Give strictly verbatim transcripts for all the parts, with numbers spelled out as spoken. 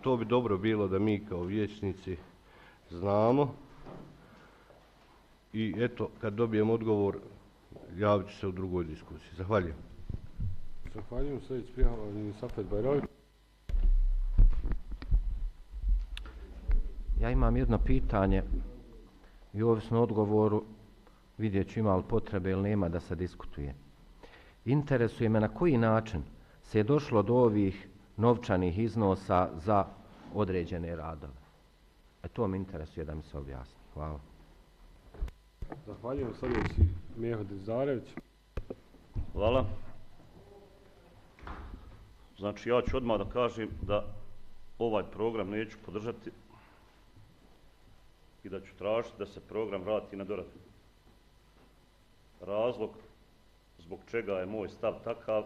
to bi dobro bilo da mi kao vijećnici znamo. I eto, kad dobijem odgovor, javit ću se u drugoj diskusiji. Zahvaljujem. Zahvaljujem, sljedeći prijavljeni Safet Bajrali. Ja imam jedno pitanje i ovisno odgovoru vidjet ću ima li potrebe ili nema da se diskutuje. Interesuje me na koji način se je došlo do ovih novčanih iznosa za određene radove. E to me interesuje da mi se objasni. Hvala. Zahvaljujem, sljedeći Mijeho Dizarević. Hvala. Znači, ja ću odmah da kažem da ovaj program neću podržati i da ću tražiti da se program vrati na doradu. Razlog zbog čega je moj stav takav,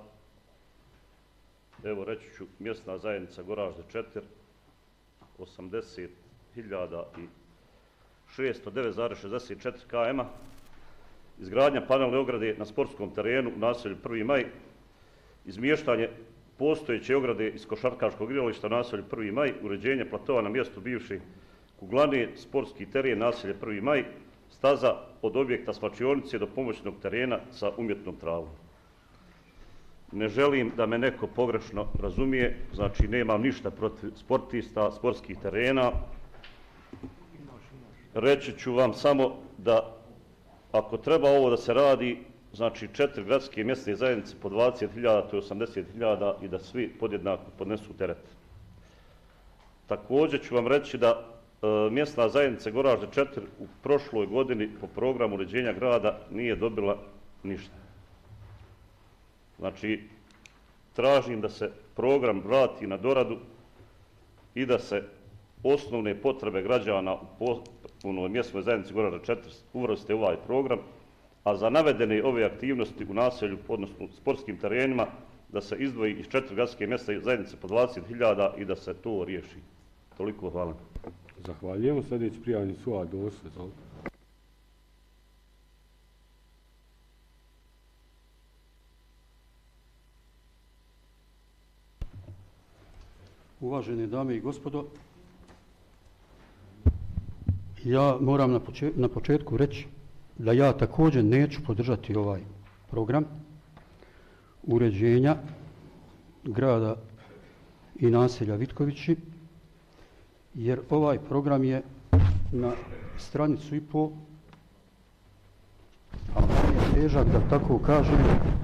evo reći ću, mjesna zajednica Goražde četiri, osamdeset hiljada šesto devet zarez šezdeset četiri km, izgradnja panelne ograde na sportskom terenu u naselju Prvi maj, izmještanje postojeće ograde iz košarkaškog igrališta u naselju Prvi maj, uređenje platova na mjestu bivše kuglane, sportski teren naselje Prvi maj, staza od objekta svlačionice do pomoćnog terena sa umjetnom travom. Ne želim da me neko pogrešno razumije, znači nemam ništa protiv sportista, sportskih terena. Reći ću vam samo da ako treba ovo da se radi, znači četiri gradske mjesne zajednice po dvadeset hiljada, to je osamdeset hiljada i da svi podjednako podnesu teret. Također ću vam reći da e, mjesna zajednica Goražde četiri u prošloj godini po programu uređenja grada nije dobila ništa. Znači, tražim da se program vrati na doradu i da se osnovne potrebe građana u mjesnoj zajednici Goražde četiri uvrste u ovaj program, a za navedene ove aktivnosti u naselju, odnosno sportskim terenima, da se izdvoji iz četiri gradske mjesne zajednice po dvadeset hiljada i da se to riješi. Toliko, hvala. Zahvaljujem. Sljedeći prijavljeni Suad Dosu. Uvažene dame i gospodo, ja moram na, počet, na početku reći da ja također neću podržati ovaj program uređenja grada i naselja Vitkovići, jer ovaj program je na stranicu i po, a on je težak, da tako kažem,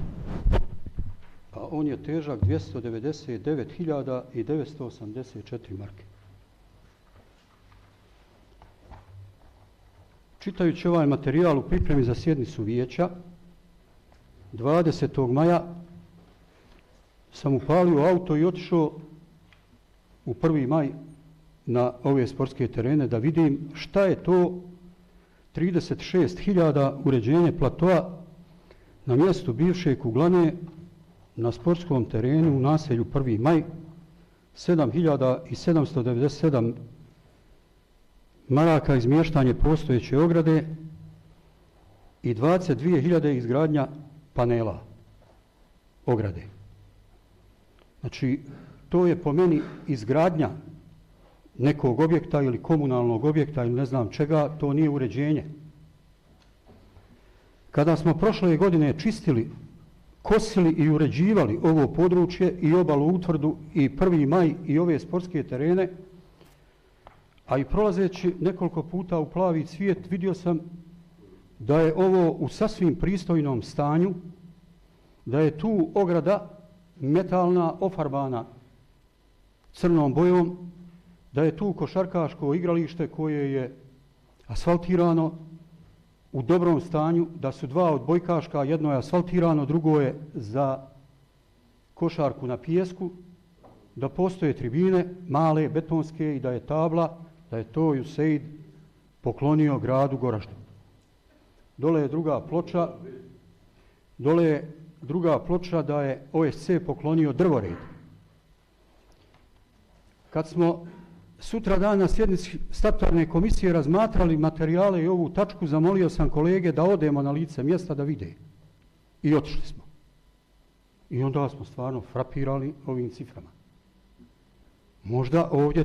a on je težak dvjesto devedeset devet hiljada devetsto osamdeset četiri marke. Čitajući ovaj materijal u pripremi za sjednicu vijeća, dvadesetog maja sam upalio auto i otišao u Prvi maj na ove sportske terene da vidim šta je to trideset šest hiljada uređenje platoa na mjestu bivše kuglane na sportskom terenu u naselju Prvi maj, sedam hiljada sedamsto devedeset sedam maraka izmještanje postojeće ograde i dvadeset dvije hiljade izgradnja panela ograde. Znači, to je po meni izgradnja nekog objekta ili komunalnog objekta ili ne znam čega, to nije uređenje. Kada smo prošle godine čistili, kosili i uređivali ovo područje i obalu utvrdu i Prvi maj i ove sportske terene, a i prolazeći nekoliko puta u Plavi cvijet, vidio sam da je ovo u sasvim pristojnom stanju, da je tu ograda metalna ofarbana crnom bojom, da je tu košarkaško igralište koje je asfaltirano u dobrom stanju, da su dva odbojkaška, jedno je asfaltirano, drugo je za košarku na pijesku, da postoje tribine, male, betonske i da je tabla, da je to Juseid poklonio gradu Goraždu. Dole je druga ploča, dole je druga ploča da je O S C poklonio drvored. Kad smo sutra dan na sjednici statutarne komisije razmatrali materijale i ovu tačku, zamolio sam kolege da odemo na lice mjesta da vide. I otišli smo. I onda smo stvarno frapirali ovim ciframa. Možda ovdje